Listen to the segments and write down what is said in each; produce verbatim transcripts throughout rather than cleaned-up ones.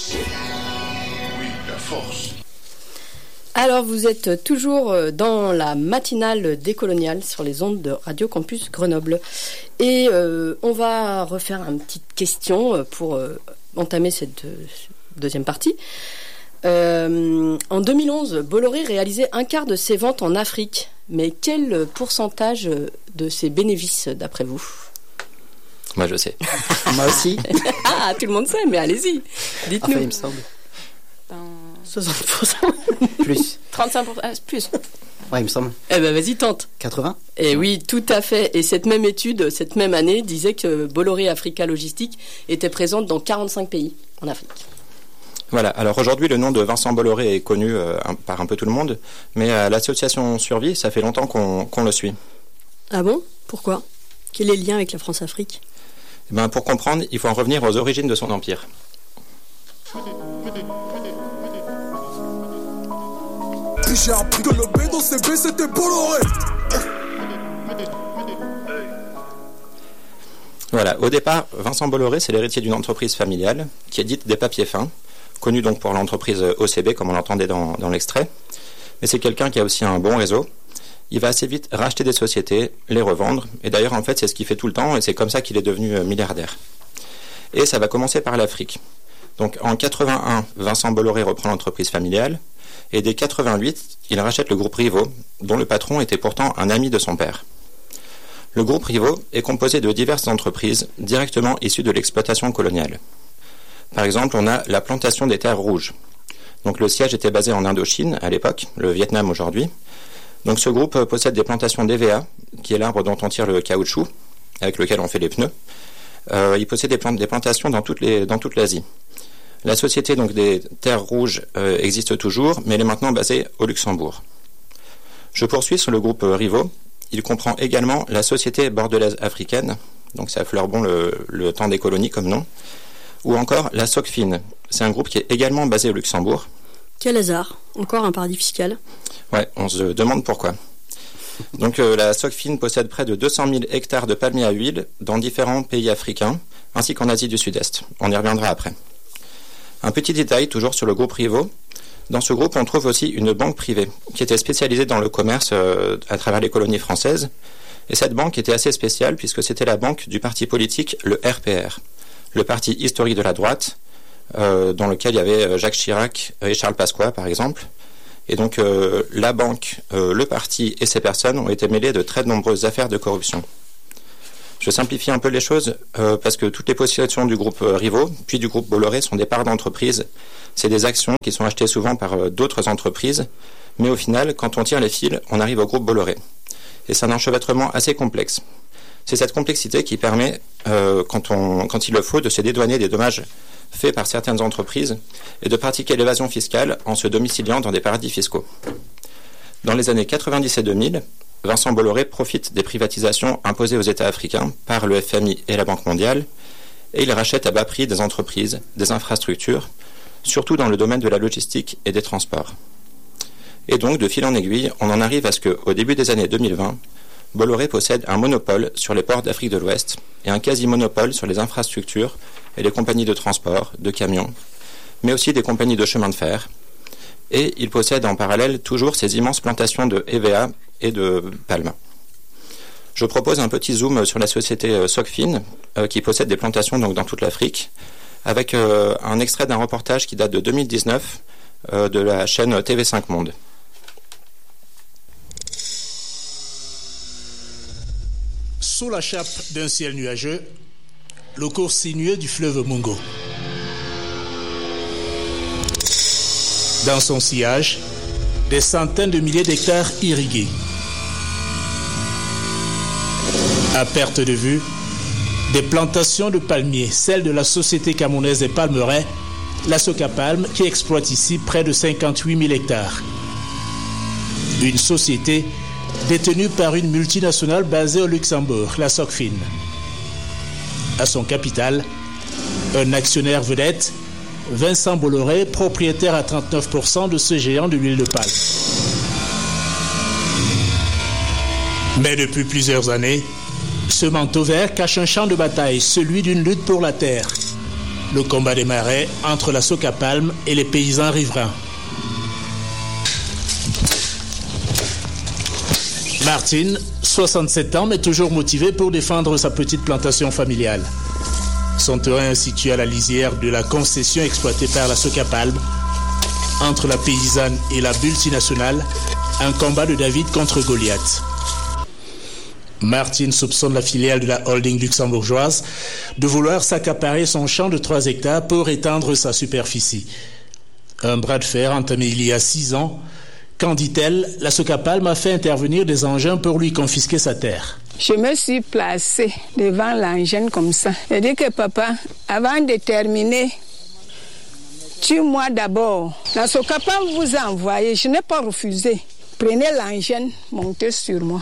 Oui, la force. Alors, vous êtes toujours dans la matinale décoloniale sur les ondes de Radio Campus Grenoble. Et euh, on va refaire une petite question pour euh, entamer cette euh, deuxième partie. Euh, en deux mille onze, Bolloré réalisait un quart de ses ventes en Afrique. Mais quel pourcentage de ses bénéfices, d'après vous ? Moi, je sais. Moi aussi. Ah, tout le monde sait, mais allez-y. Dites-nous. Enfin, il me semble. Ben... soixante pour cent. Plus. trente-cinq pour cent. Ah, plus. Ouais, il me semble. Eh ben, vas-y, tente. quatre-vingts. Eh oui, tout à fait. Et cette même étude, cette même année, disait que Bolloré Africa Logistique était présente dans quarante-cinq pays en Afrique. Voilà, alors aujourd'hui le nom de Vincent Bolloré est connu euh, un, par un peu tout le monde, mais à l'association Survie, ça fait longtemps qu'on, qu'on le suit. Ah bon ? Pourquoi ? Quel est le lien avec la France-Afrique ? Eh ben, pour comprendre, il faut en revenir aux origines de son empire. J'ai appris que le B dans C B c'était Bolloré. Voilà, au départ, Vincent Bolloré, c'est l'héritier d'une entreprise familiale qui édite des papiers fins, connue donc pour l'entreprise O C B, comme on l'entendait dans, dans l'extrait. Mais c'est quelqu'un qui a aussi un bon réseau. Il va assez vite racheter des sociétés, les revendre, et d'ailleurs, en fait, c'est ce qu'il fait tout le temps, et c'est comme ça qu'il est devenu milliardaire. Et ça va commencer par l'Afrique. Donc, en quatre-vingt-un, Vincent Bolloré reprend l'entreprise familiale, et dès quatre-vingt-huit, il rachète le groupe Rivaud, dont le patron était pourtant un ami de son père. Le groupe Rivaud est composé de diverses entreprises directement issues de l'exploitation coloniale. Par exemple, on a la plantation des terres rouges. Donc le siège était basé en Indochine à l'époque, le Vietnam aujourd'hui. Donc ce groupe possède des plantations d'E V A, qui est l'arbre dont on tire le caoutchouc, avec lequel on fait les pneus. Euh, il possède des, plant- des plantations dans, toutes les, dans toute l'Asie. La société donc, des terres rouges euh, existe toujours, mais elle est maintenant basée au Luxembourg. Je poursuis sur le groupe Rivaud. Il comprend également la Société bordelaise africaine, donc ça fleure bon le, le temps des colonies comme nom, ou encore la Socfin. C'est un groupe qui est également basé au Luxembourg. Quel hasard, encore un paradis fiscal. Ouais, on se demande pourquoi. Donc euh, la Socfin possède près de deux cent mille hectares de palmiers à huile dans différents pays africains, ainsi qu'en Asie du Sud-Est. On y reviendra après. Un petit détail, toujours sur le groupe Rivaud. Dans ce groupe, on trouve aussi une banque privée qui était spécialisée dans le commerce euh, à travers les colonies françaises. Et cette banque était assez spéciale puisque c'était la banque du parti politique, le R P R, le parti historique de la droite, euh, dans lequel il y avait Jacques Chirac et Charles Pasqua, par exemple. Et donc, euh, la banque, euh, le parti et ces personnes ont été mêlés de très nombreuses affaires de corruption. Je simplifie un peu les choses euh, parce que toutes les possessions du groupe euh, Rivaud, puis du groupe Bolloré, sont des parts d'entreprise. C'est des actions qui sont achetées souvent par euh, d'autres entreprises. Mais au final, quand on tire les fils, on arrive au groupe Bolloré. Et c'est un enchevêtrement assez complexe. C'est cette complexité qui permet, euh, quand, on, quand il le faut, de se dédouaner des dommages faits par certaines entreprises et de pratiquer l'évasion fiscale en se domiciliant dans des paradis fiscaux. Dans les années quatre-vingt-dix et deux mille, Vincent Bolloré profite des privatisations imposées aux États africains par le F M I et la Banque mondiale, et il rachète à bas prix des entreprises, des infrastructures, surtout dans le domaine de la logistique et des transports. Et donc, de fil en aiguille, on en arrive à ce qu'au début des années deux mille vingt, Bolloré possède un monopole sur les ports d'Afrique de l'Ouest et un quasi-monopole sur les infrastructures et les compagnies de transport, de camions, mais aussi des compagnies de chemin de fer. Et il possède en parallèle toujours ces immenses plantations de E V A et de palmes. Je propose un petit zoom sur la société Socfin, euh, qui possède des plantations donc, dans toute l'Afrique, avec euh, un extrait d'un reportage qui date de deux mille dix-neuf euh, de la chaîne T V cinq Monde. Sous la chape d'un ciel nuageux, le cours sinueux du fleuve Mungo. Dans son sillage, des centaines de milliers d'hectares irrigués. À perte de vue, des plantations de palmiers, celles de la société camerounaise des palmeraies, la Socapalm, qui exploite ici près de cinquante-huit mille hectares. Une société détenue par une multinationale basée au Luxembourg, la Socfin. À son capital, un actionnaire vedette, Vincent Bolloré, propriétaire à trente-neuf pour cent de ce géant de l'huile de palme. Mais depuis plusieurs années, ce manteau vert cache un champ de bataille, celui d'une lutte pour la terre. Le combat démarrait entre la Soca Palm et les paysans riverains. Martine, soixante-sept ans, mais toujours motivé pour défendre sa petite plantation familiale. Son terrain est situé à la lisière de la concession exploitée par la Soca Palm. Entre la paysanne et la multinationale, un combat de David contre Goliath. Martine soupçonne la filiale de la holding luxembourgeoise de vouloir s'accaparer son champ de trois hectares pour étendre sa superficie. Un bras de fer entamé il y a six ans, quand, dit-elle, la Soca Palm a fait intervenir des engins pour lui confisquer sa terre. Je me suis placée devant l'engin comme ça. J'ai dit que papa, avant de terminer, tue-moi d'abord. La Soca Palm vous a envoyé, je n'ai pas refusé. Prenez l'engin, montez sur moi.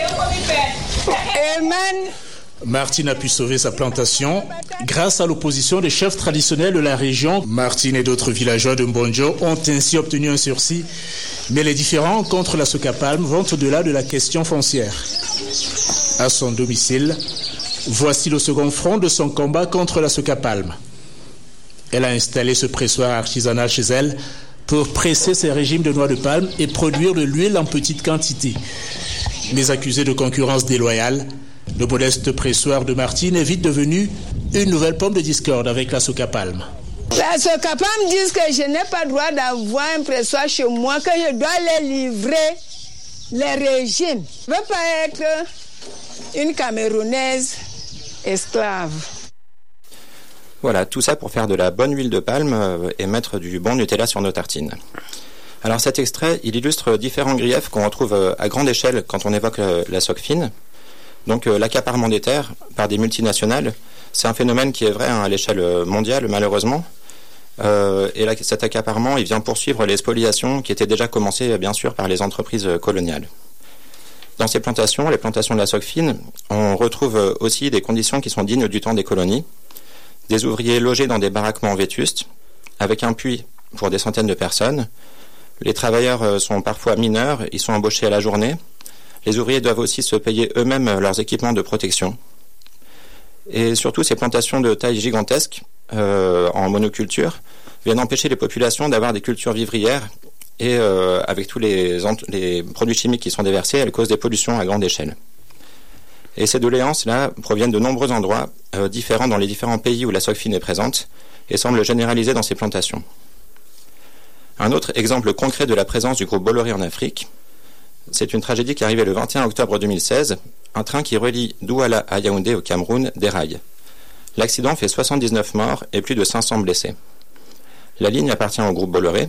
Amen. Martine a pu sauver sa plantation grâce à l'opposition des chefs traditionnels de la région. Martine et d'autres villageois de Mbonjo ont ainsi obtenu un sursis. Mais les différends contre la Soca Palm vont au-delà de la question foncière. À son domicile, voici le second front de son combat contre la Soca Palm. Elle a installé ce pressoir artisanal chez elle pour presser ses régimes de noix de palme et produire de l'huile en petite quantité. Mais accusé de concurrence déloyale, le modeste pressoir de Martine est vite devenu une nouvelle pomme de discorde avec la Soca Palm. La Soca Palm dit que je n'ai pas le droit d'avoir un pressoir chez moi, que je dois les livrer les régimes. Je ne veux pas être une Camerounaise esclave. Voilà, tout ça pour faire de la bonne huile de palme et mettre du bon Nutella sur nos tartines. Alors cet extrait, il illustre différents griefs qu'on retrouve à grande échelle quand on évoque la soc fine. Donc l'accaparement des terres par des multinationales, c'est un phénomène qui est vrai hein, à l'échelle mondiale malheureusement. Euh, et là, cet accaparement, il vient poursuivre les spoliations qui étaient déjà commencées bien sûr par les entreprises coloniales. Dans ces plantations, les plantations de la soc fine, on retrouve aussi des conditions qui sont dignes du temps des colonies. Des ouvriers logés dans des baraquements vétustes, avec un puits pour des centaines de personnes. Les travailleurs sont parfois mineurs, ils sont embauchés à la journée. Les ouvriers doivent aussi se payer eux-mêmes leurs équipements de protection. Et surtout, ces plantations de taille gigantesque, euh, en monoculture, viennent empêcher les populations d'avoir des cultures vivrières et euh, avec tous les, les produits chimiques qui sont déversés, elles causent des pollutions à grande échelle. Et ces doléances-là proviennent de nombreux endroits euh, différents dans les différents pays où la soc fine est présente et semblent généralisées dans ces plantations. Un autre exemple concret de la présence du groupe Bolloré en Afrique, c'est une tragédie qui est arrivée le vingt et un octobre deux mille seize. Un train qui relie Douala à Yaoundé au Cameroun déraille. L'accident fait soixante-dix-neuf morts et plus de cinq cents blessés. La ligne appartient au groupe Bolloré